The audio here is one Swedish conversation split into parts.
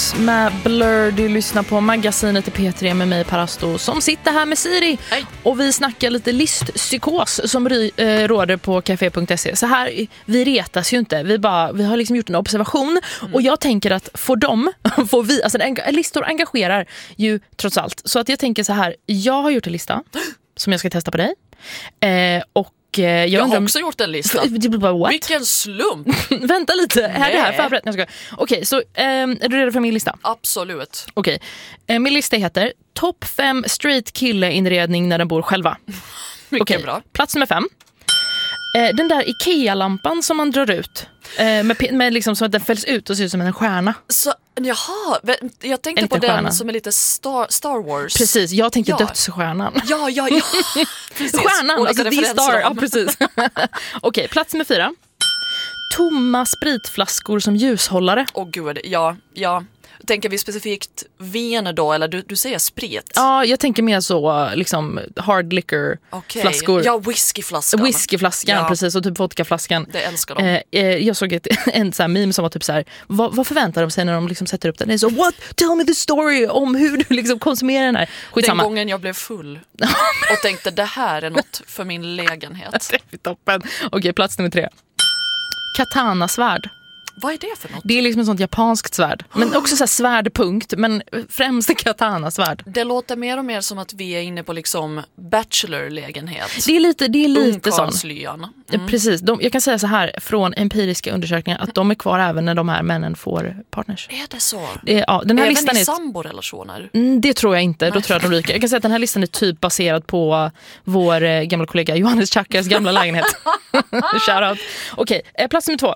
Psykos med Blur. Du lyssnar på magasinet i P3 med mig, Parasto, som sitter här med Siri. Hej. Och vi snackar lite listpsykos som råder på café.se. Så här, vi retas ju inte. Vi har liksom gjort en observation. Och jag tänker att får vi, alltså listor engagerar ju trots allt. Så att jag tänker så här, jag har gjort en lista som jag ska testa på dig. Och jag har också gjort en lista. Vilken slump. Vänta lite, är det här förberett? Okej, så är du redo för min lista? Absolut. Okej, min lista heter Topp 5 straight kille-inredning när den bor själva. Mycket bra. Plats nummer 5. Den där Ikea-lampan som man drar ut med liksom så att den fälls ut och ser ut som en stjärna. Så, jaha, jag tänkte på den som är lite Star Wars. Precis, jag tänkte dödsstjärnan. Ja. Precis. Stjärnan, alltså the star. Ja, precis. Okej, plats nummer 4. Tomma spritflaskor som ljushållare. Gud, ja. Tänker vi specifikt vin då, eller du säger sprit? Ja, jag tänker mer så liksom hard liquor flaskor. Ja, whiskyflaskan, precis, och typ vodkaflaskan. Det älskar de. Jag såg en sån här meme som var typ så här, vad förväntar de sig när de liksom sätter upp den? Det är så, what? Tell me the story om hur du liksom konsumerar den här. Skitsamma. Den gången jag blev full och tänkte, det här är något för min lägenhet. Det är toppen. Okej, plats nummer 3. Katanasvärd. Vad är det för något? Det är liksom ett sånt japanskt svärd. Men också så här svärdpunkt, men främst katanasvärd. Det låter mer och mer som att vi är inne på liksom bachelor-lägenhet. Det är lite sånt. Precis. Jag kan säga så här från empiriska undersökningar att de är kvar även när de här männen får partners. Är det så? Den här även listan i samborelationer? Det tror jag inte. Då tror jag att de ryker. Jag kan säga att den här listan är typ baserad på vår gamla kollega Johannes Chakas gamla lägenhet. Shoutout. Okej, plats nummer 2.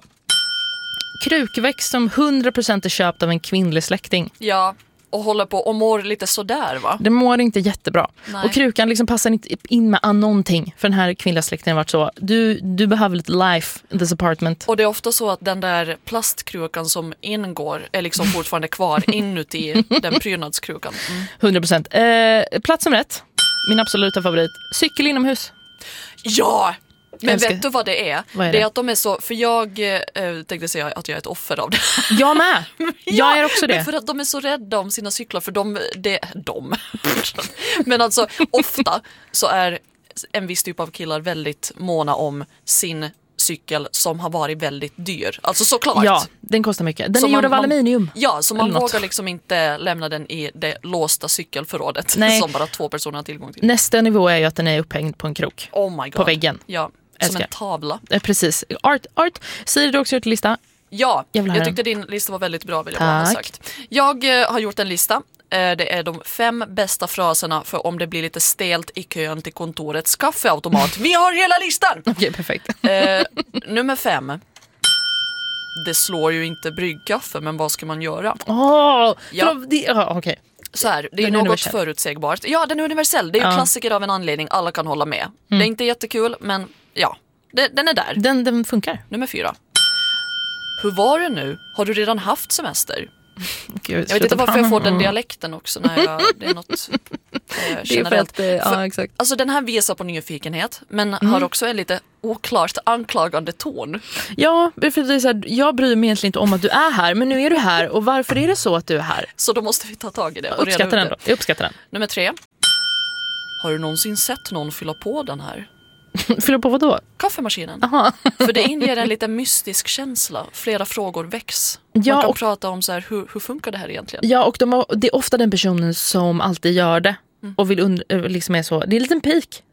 Krukväxt som 100% är köpt av en kvinnlig släkting. Ja, och håller på och mår lite sådär, va? Det mår inte jättebra. Nej. Och krukan liksom passar inte in med någonting. För den här kvinnliga släktingen har varit så, du behöver lite life in this apartment. Och det är ofta så att den där plastkrukan som ingår är liksom fortfarande kvar inuti den prydnadskrukan. 100%. Plats nummer 1. Min absoluta favorit. Cykel inomhus. Ja! Men vet du vad det är? Det är att de är så, för jag tänkte säga att jag är ett offer av det. Jag med. Jag är också det. För att de är så rädda om sina cyklar, för de. Men alltså ofta så är en viss typ av killar väldigt måna om sin cykel som har varit väldigt dyr. Alltså såklart. Ja, den kostar mycket. Den är gjord av aluminium. Ja, så man vågar liksom inte lämna den i det låsta cykelförrådet som bara 2 personer har tillgång till. Nästa nivå är ju att den är upphängd på en krok. Oh my God. På väggen. Ja. Som en tavla. Precis. Art. Säger du också gjort lista? Ja, jag tyckte din lista var väldigt bra, vill jag bara ha sagt. Jag har gjort en lista. Det är de 5 bästa fraserna för om det blir lite stelt i kön till kontorets kaffeautomat. Vi har hela listan! Okej, perfekt. Nummer 5. Det slår ju inte bryggkaffe, men vad ska man göra? Okej. Så här, det är något förutsägbart. Ja, den är universell. Det är ju klassiker av en anledning. Alla kan hålla med. Det är inte jättekul, men ja, den är där. Den funkar. Nummer 4. Hur var det nu? Har du redan haft semester? Gud, jag vet inte varför jag får den dialekten också när det är något generellt. Exakt. Alltså den här visar på nyfikenhet, men har också en lite oklart anklagande ton. Ja, för det är så här, jag bryr mig egentligen inte om att du är här, men nu är du här, och varför är det så att du är här? Så då måste vi ta tag i det. Jag uppskattar den. Nummer 3. Har du någonsin sett någon fylla på den här? Fylla på vad då? Kaffemaskinen. Aha. För det inger en lite mystisk känsla. Flera frågor väcks. Man kan prata om så här, hur funkar det här egentligen? Ja, och det är ofta den personen som alltid gör det. Och vill liksom är så. Det är en liten pik.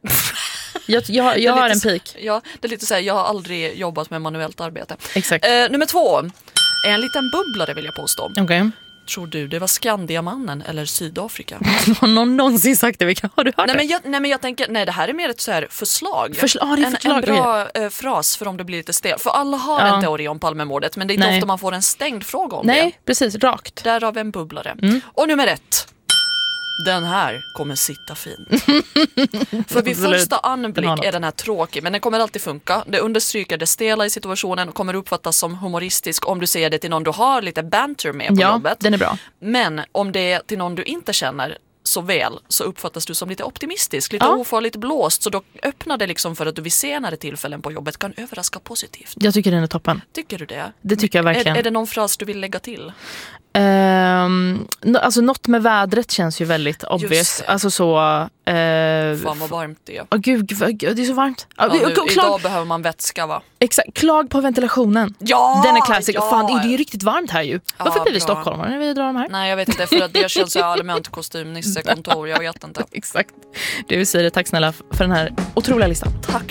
Jag har en pik. Ja, det är lite så här, jag har aldrig jobbat med manuellt arbete. Exakt. Nummer 2. En liten bubblare vill jag påstå. Okej. Tror du det var Skandiamannen eller Sydafrika? Har någon någonsin sagt det? Har du hört det? Nej, men jag tänker, det här är mer ett så här förslag. Det är förslag. En bra fras för om det blir lite stel. För alla har en teori om Palmemordet, men det är inte ofta man får en stängd fråga om det. Nej, precis, rakt. Därav en bubblare. Och nummer 1. Den här kommer sitta fint. För vid första anblick är den här tråkig, men den kommer alltid funka. Det understryker det stela i situationen och kommer uppfattas som humoristisk om du säger det till någon du har lite banter med på jobbet. Den är bra. Men om det är till någon du inte känner så väl, så uppfattas du som lite optimistisk, lite ofarligt blåst, så då öppnar det liksom för att du vid senare tillfällen på jobbet kan överraska positivt. Jag tycker den är toppen. Tycker du det? Det tycker jag verkligen. Är det någon fras du vill lägga till? Alltså något med vädret känns ju väldigt obvious. Alltså så... Fan vad varmt det är. Gud, det är så varmt. Idag behöver man vätska, va? Exakt, klag på ventilationen. Ja! Den är classic. Ja. Fan, det är ju riktigt varmt här ju. Varför blir vi bra. stockholmare när vi drar de här? Nej, jag vet inte, för att det känns så allmänt kostymnissekontor. Jag vet inte. Exakt. Du, Siri, tack snälla för den här otroliga listan. Tack